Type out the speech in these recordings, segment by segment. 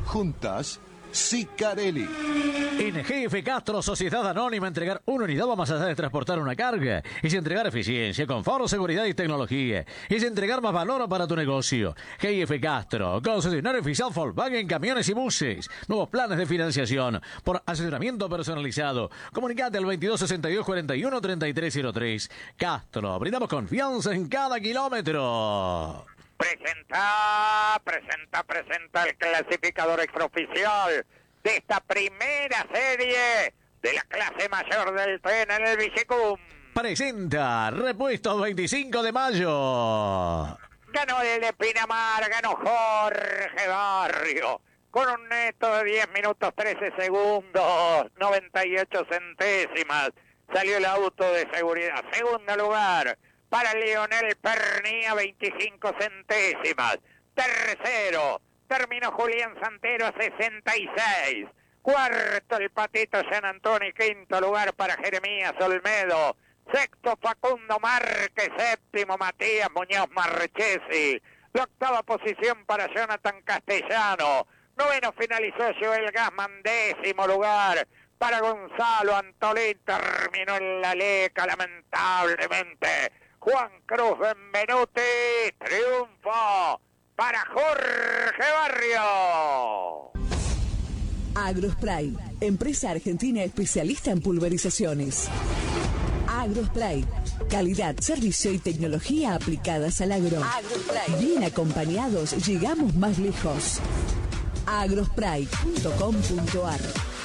Juntas, Sicarelli. En GF Castro, Sociedad Anónima, entregar una unidad va más allá de transportar una carga. Es entregar eficiencia, confort, seguridad y tecnología. Es entregar más valor para tu negocio. GF Castro, concesionario oficial Volkswagen, camiones y buses. Nuevos planes de financiación por asesoramiento personalizado. Comunicate al 2262-41-3303. Castro, brindamos confianza en cada kilómetro. Presenta el clasificador extraoficial de esta primera serie de la clase mayor del tren en el Bicicum. Presenta Repuestos 25 de mayo. Ganó el de Pinamar, ganó Jorge Barrio, con un neto de 10 minutos 13 segundos, 98 centésimas. Salió el auto de seguridad. Segundo lugar para Lionel Pernía, 25 centésimas. Tercero terminó Julián Santero a 66. Cuarto el Patito San Antonio. Quinto lugar para Jeremías Olmedo. Sexto Facundo Márquez. Séptimo Matías Muñoz Marchesi. La octava posición para Jonathan Castellano. Noveno finalizó Joel Gassman. Décimo lugar para Gonzalo Antolín. Terminó en la leca, lamentablemente, Juan Cruz Benvenuti. Triunfo para Jorge Barrio. Agrospray, empresa argentina especialista en pulverizaciones. Agrospray, calidad, servicio y tecnología aplicadas al agro. Agrospray. Bien acompañados, llegamos más lejos. agrospray.com.ar.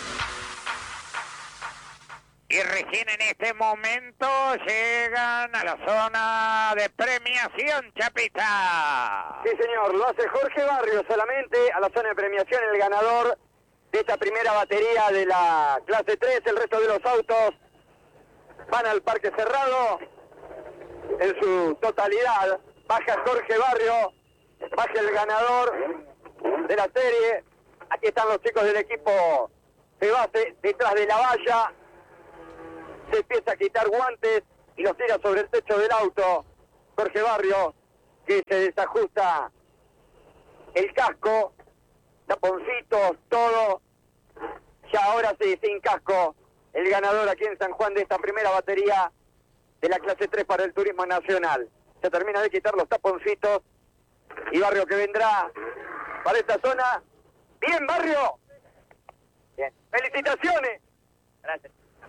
Y recién en este momento llegan a la zona de premiación, Chapita. Sí, señor, lo hace Jorge Barrio solamente a la zona de premiación, el ganador de esta primera batería de la clase 3. El resto de los autos van al parque cerrado en su totalidad. Baja Jorge Barrio, baja el ganador de la serie. Aquí están los chicos del equipo de base detrás de la valla. Se empieza a quitar guantes y los tira sobre el techo del auto. Jorge Barrio, que se desajusta el casco, taponcitos, todo. Ya ahora sí, sin casco, el ganador aquí en San Juan de esta primera batería de la clase 3 para el turismo nacional. Se termina de quitar los taponcitos y Barrio que vendrá para esta zona. ¡Bien, Barrio! Bien. ¡Felicitaciones! Gracias.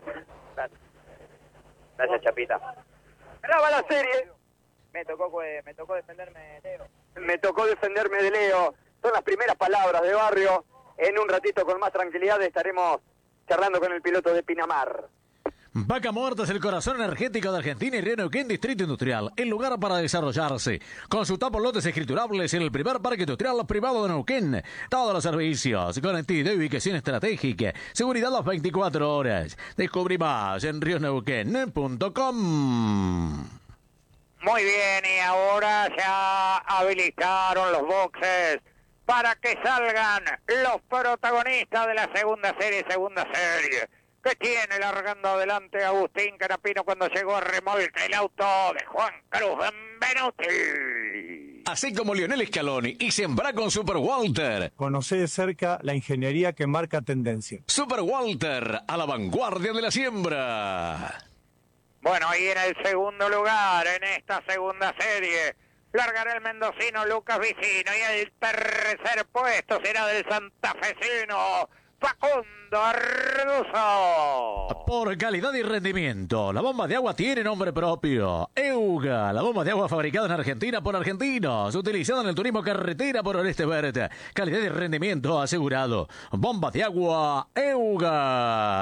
Gracias, Chapita. Graba la serie. Me tocó defenderme de Leo. Me tocó defenderme de Leo. Son las primeras palabras de Barrio. En un ratito, con más tranquilidad, estaremos charlando con el piloto de Pinamar. Vaca Muerta es el corazón energético de Argentina y Río Neuquén Distrito Industrial, el lugar para desarrollarse. Consulta por lotes escriturables en el primer parque industrial privado de Neuquén. Todos los servicios, conectividad y ubicación estratégica, seguridad las 24 horas. Descubrí más en riosneuquén.com. Muy bien, y ahora ya habilitaron los boxes para que salgan los protagonistas de la segunda serie. Que tiene largando adelante Agustín Carapino cuando llegó a remolque el auto de Juan Cruz Benvenuti. Así como Lionel Scaloni y sembrá con Super Walter. Conocé de cerca la ingeniería que marca tendencia. Super Walter, a la vanguardia de la siembra. Bueno, ahí en el segundo lugar, en esta segunda serie, largará el mendocino Lucas Vicino y el tercer puesto será del santafesino Facundo Arduzo. Por calidad y rendimiento, la bomba de agua tiene nombre propio. Euga, la bomba de agua fabricada en Argentina por argentinos, utilizada en el turismo carretera por Oeste Verde. Calidad y rendimiento asegurado. Bomba de agua Euga.